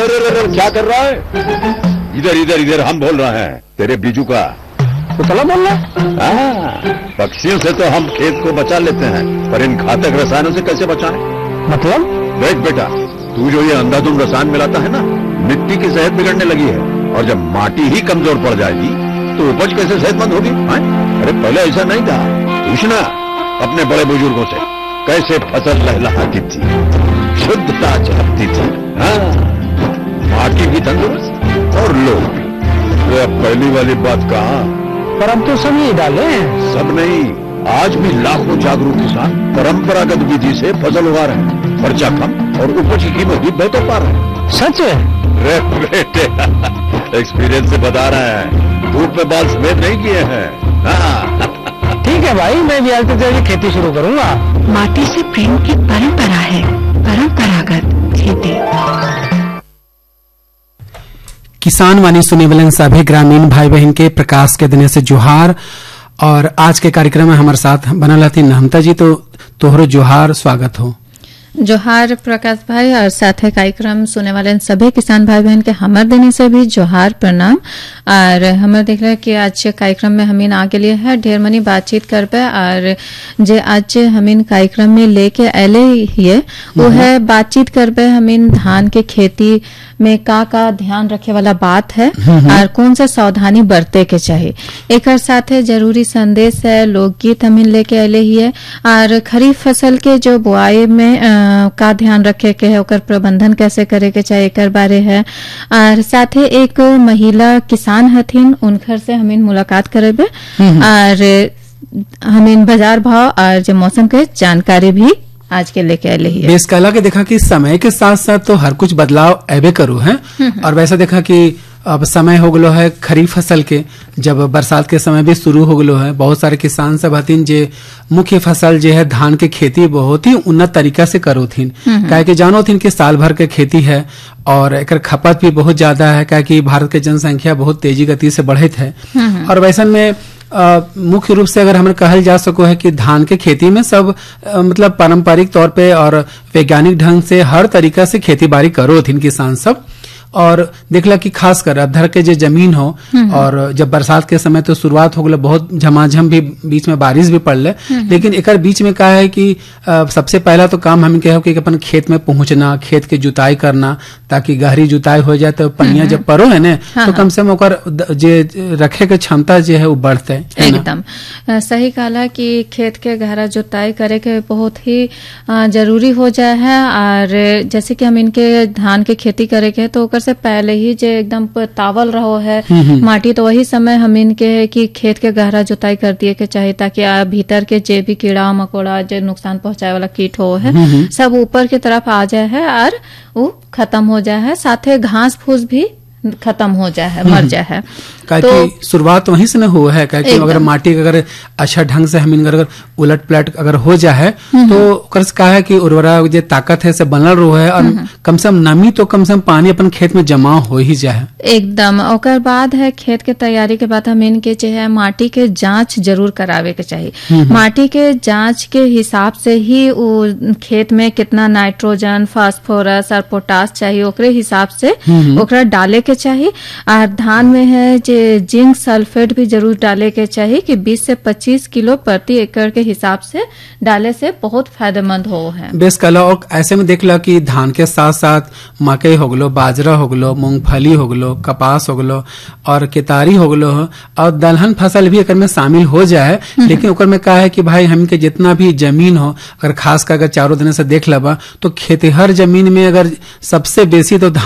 अरे क्या कर रहा है? इधर इधर इधर, हम बोल रहे हैं तेरे बीजू का। तो चला बोल रहा है। पक्षियों से तो हम खेत को बचा लेते हैं, पर इन घातक रसायनों से कैसे बचाएं? मतलब? देख बेटा, तू जो ये अंधाधुंध रसायन मिलाता है ना, मिट्टी की सेहत बिगड़ने लगी है। और जब माटी ही कमजोर पड़ जाएगी तो उपज कैसे सेहतमंद होगी? अरे पहले ऐसा नहीं था। पूछना अपने बड़े बुजुर्गों से, कैसे फसल लहलहाती थी, शुद्धता झलकती थी। माटी भी तंदुरुस्त और लोग भी। तो अब पहली वाली बात कहाँ? पर अब तो सब ये डाले हैं। सब नहीं, आज भी लाखों जागरूक किसान परंपरागत विधि से फसल उगा रहे हैं। खर्चा कम और उपज की कीमत भी बेहतर पा रहे हैं। सच है? रे बेटे, एक्सपीरियंस से बता रहे हैं, धूप में बाल सफेद नहीं किए हैं। ठीक है भाई, मैं भी आज से खेती शुरू करूंगा। माटी से प्रेम की परंपरा है, परंपरागत खेती। किसान वाणी सुने वाले सभी ग्रामीण भाई बहन के प्रकाश के दिन से जोहार। और आज के कार्यक्रम में हमारे साथ बनल हती नमता जी, तो तोहरो जोहार, स्वागत हो। जोहार प्रकाश भाई, और साथ है कार्यक्रम सुने वाले सभी किसान भाई बहन के हमर देने से भी जोहार, प्रणाम। और हमें देख रहे हैं कि आज कार्यक्रम में हमीन आगे लिए है ढेर मनी बातचीत करबे। और जे आज हमीन कार्यक्रम में लेके अले हिए वो है बातचीत करबे हमीन धान के खेती में का ध्यान रखे वाला बात है और कौन सा सावधानी बरते के चाहिए। एक साथ जरूरी संदेश है, लोकगीत हमीन लेके अले हिए। और खरीफ फसल के जो बुआई में का ध्यान रखे के है, ओकर प्रबंधन कैसे करे के चाहिए, एकर बारे है। और साथ ही एक महिला किसान हथिन, उनकर से हमीन मुलाकात करेबे। और हमीन बाजार भाव और जो मौसम के जानकारी भी आज के लेके आए ही। बेस कला के देखा कि समय के साथ साथ तो हर कुछ बदलाव एबे करू है। और वैसा देखा कि अब समय हो गलो है खरीफ फसल के, जब बरसात के समय भी शुरू हो गलो है। बहुत सारे किसान सब हथिन जे मुख्य फसल जो है धान के खेती बहुत ही उन्नत तरीका से करोथिन। काहे कि जानो थिन कि साल भर के खेती है और एकर खपत भी बहुत ज्यादा है, काहे कि भारत के जनसंख्या बहुत तेजी गति से बढ़त है। और वैसन में मुख्य रूप से अगर हमें कहल जा सको है कि धान के खेती में सब मतलब पारंपरिक तौर पे और वैज्ञानिक ढंग से हर तरीका से खेती बाड़ी करो थिन किसान सब। और देखला कि खास कर अधर के जो जमीन हो, और जब बरसात के समय तो शुरुआत हो गया बहुत झमाझम भी, बीच में बारिश भी पड़ले। लेकिन एकर बीच में का है कि सबसे पहला तो काम हम कहो कि अपन खेत में पहुंचना, खेत के जुताई करना, ताकि गहरी जुताई हो जाए तो पनिया जब परो है ना तो कम से कम ओकर जे रखे के क्षमता जो है वो बढ़ते। एकदम सही कहला कि खेत के गहरा जुताई करे के बहुत ही जरूरी हो जाए है। और जैसे कि हम इनके धान के खेती करे के तो से पहले ही जो एकदम तावल रहो है माटी, तो वही समय हम इनके है कि खेत के गहरा जुताई कर दिए के चाहिए, ताकि भीतर के जे भी कीड़ा मकोड़ा जो नुकसान पहुंचाए वाला कीट हो है सब ऊपर की तरफ आ जाए है और वो खत्म हो जाए है। साथ ही घास फूस भी खत्म हो जाए है, मर जाए है। तो शुरुआत वहीं से न हुआ है, क्योंकि अगर माटी अगर अच्छा ढंग से हम अगर उलट पलट अगर हो जाए तो कहा है कि उर्वरा जो ताकत है से बनल रो है। और कम से कम नमी तो कम से कम पानी अपन खेत में जमा हो ही जाए एकदम। ओकर बाद है खेत के तैयारी के बाद हम इनके जो है माटी के जांच जरूर करावे के चाहिए। माटी के जांच के हिसाब से ही वो खेत में कितना नाइट्रोजन, फास्फोरस और पोटास चाहिए, ओकरे हिसाब से ओकरा डाले के चाहिए। और धान में है जिंक सल्फेट भी जरूर डाले के चाहिए कि 20 से 25 किलो प्रति एकड़ के हिसाब से डाले से बहुत फायदेमंद हो है। बेस कला। और ऐसे में देख लो कि धान के साथ साथ मकई हो गलो, बाजरा हो गलो, मूंगफली हो गलो, कपास हो गलो और केतारी हो गलो और दलहन फसल भी एक में शामिल हो जाए। लेकिन ओकर में कहा है कि भाई हमके जितना भी जमीन हो, अगर खास कर अगर चारों दिन से देख लबा तो खेतिहर जमीन में अगर सबसे बेसी तो